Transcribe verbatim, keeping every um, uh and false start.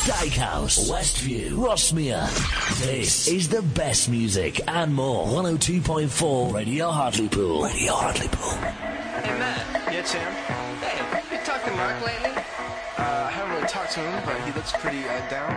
Dykehouse, Westview, Rossmere. This is the best music and more. one oh two point four Radio Hartlepool. Radio Hartlepool. Hey, Matt. Yeah, Sam? Hey, you talked to Mark lately? Uh, I haven't really talked to him, but he looks pretty uh, down.